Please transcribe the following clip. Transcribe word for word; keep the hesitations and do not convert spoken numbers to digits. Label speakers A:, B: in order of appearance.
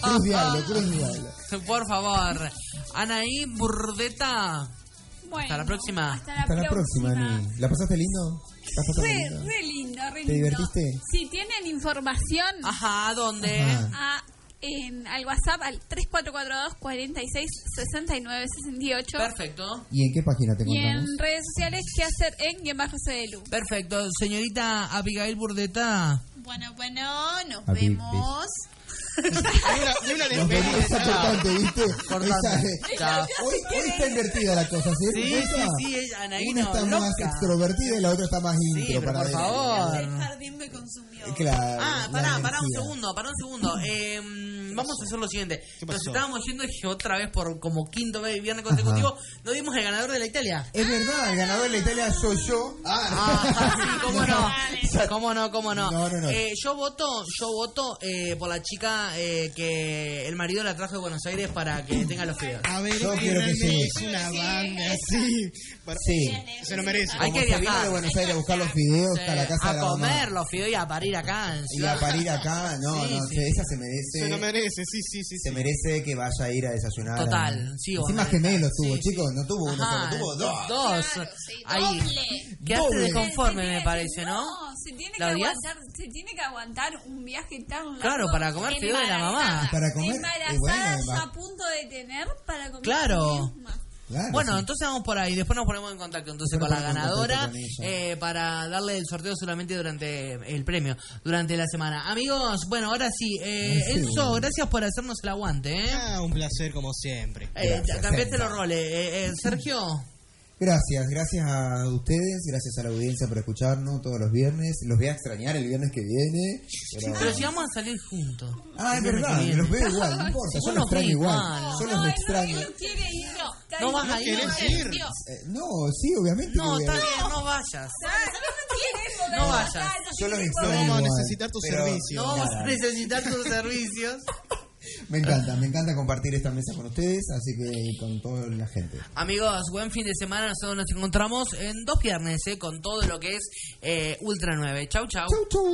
A: Cruz Diablo, Cruz Diablo.
B: Por favor. Anaí Burdeta.
C: Bueno,
B: hasta la próxima.
C: Hasta la
A: Hasta la próxima,
C: próxima.
A: Ani. ¿La pasaste lindo? ¿La pasaste
C: Re,
A: lindo?
C: re lindo, re lindo.
A: ¿Te divertiste?
C: Si tienen información,
B: Ajá, ¿dónde?
A: Ajá.
C: a, en, al WhatsApp al tres cuatro cuatro dos, cuatro seis, seis nueve seis ocho.
B: Perfecto.
A: ¿Y en qué página te
C: Y
A: contamos?
C: en redes sociales, ¿qué hacer en guión bajo C D L U?
B: Perfecto. Señorita Abigail Burdeta.
D: Bueno, bueno, nos
A: A ver,
D: vemos.
E: Ni una, ni una
A: Nos vemos,
E: despedida.
A: esa cortante, ¿viste?
B: Cortante.
A: Esa-
B: Chao.
A: hoy, hoy está invertida la cosa, ¿sí?
B: Sí,
A: ¿Esa?
B: sí, sí, ella, Anaí
A: Una
B: no,
A: está más
B: loca.
A: extrovertida y la otra está más
B: Sí,
A: intro
B: pero
A: para
B: por
A: adentro.
B: favor.
D: El jardín me consumió.
A: Claro,
B: Ah,
A: la
B: pará, pará un
A: energía.
B: segundo, pará un segundo. Eh, vamos a hacer lo siguiente. Nos
E: pasó?
B: estábamos yendo y otra vez por como quinto ve- viernes consecutivo. No dimos el ganador de la Italia.
A: Es verdad, el ganador de la Italia soy yo.
B: Ah, sí, cómo no. Cómo no, cómo no.
A: No, no, no.
B: Eh, yo voto, yo voto eh, por la chica eh, que el marido la trajo de Buenos Aires para que tenga los fideos.
E: A ver,
A: Yo
E: que
A: quiero que
E: realmente
A: sí.
E: es una banda así. Para-
A: Sí.
E: Se lo merece.
B: Hay
A: Como
B: que
A: se vino
B: viajar.
A: de Buenos Aires a buscar los fideos
B: Sí,
A: a la casa
B: a
A: de la mamá.
B: comer los fideos y a parir acá en
A: Y
B: Ciudad.
A: a parir acá, no,
B: Sí,
A: no,
B: sí.
A: se- esa se merece.
E: Se lo merece, sí, sí, sí.
A: Se
E: sí.
A: merece que vaya a ir a desayunar.
B: Total,
A: a-
B: sí,
A: Encima
B: bueno.
A: gemelos tuvo,
B: Sí, sí.
A: chicos, no tuvo uno
B: Ajá,
A: solo, tuvo dos.
B: dos.
D: Claro, sí,
B: Ahí.
D: doble.
B: Quedaste
A: Doble.
B: desconforme,
C: Se
B: me
C: tiene-
B: parece, ¿no?
C: se tiene, que
B: ¿La odias?
C: aguantar, se tiene que aguantar un viaje tan largo.
B: Claro, para comer fideo de la mamá.
A: Para comer,
C: Embarazada,
A: y bueno, va-
C: a punto de tener para comer
B: Claro.
C: fideos más.
A: Claro,
B: Bueno,
A: sí.
B: entonces vamos por ahí. Después nos ponemos en contacto entonces
A: Después
B: con la
A: nos ponemos en
B: ganadora
A: contacto con ella.
B: eh, para darle el sorteo solamente durante el premio, durante la semana. Amigos, bueno, ahora sí. Eh,
A: Ay, sí,
B: Enzo,
A: bueno.
B: gracias por hacernos el aguante. ¿eh?
E: Ah, un placer como siempre.
B: Eh,
A: Gracias,
B: cambiaste
A: Enzo.
B: los roles. Eh, eh, Sergio.
A: Gracias, gracias a ustedes, gracias a la audiencia por escucharnos todos los viernes. Los voy a extrañar el viernes que viene. Pero,
B: Pero si vamos a salir juntos.
A: Ah, es
B: El viernes
A: verdad,
B: que viene.
A: los veo igual, no importa, yo
B: Vos
A: los
B: los
A: extraño
B: ves
A: igual.
B: igual.
A: Yo los
C: No,
A: extraño.
C: no, no quiere ir. Está
B: No
C: bien.
B: vas a ir.
E: ¿Querés ir?
A: Eh, no, sí, obviamente.
B: No,
A: que
B: está
A: voy a-
B: bien, no vayas.
C: quiere,
B: No vayas.
A: Yo los
E: No
A: extraño
E: vamos a
A: igual,
E: necesitar tus
A: pero-
E: servicios.
B: No vamos a
A: Nada.
B: necesitar tus servicios.
A: Me encanta, me encanta compartir esta mesa con ustedes, así que con toda la gente.
B: Amigos, buen fin de semana. Nosotros nos encontramos en dos viernes eh, con todo lo que es eh, Ultra nueve. Chau, chau.
A: Chau, chau.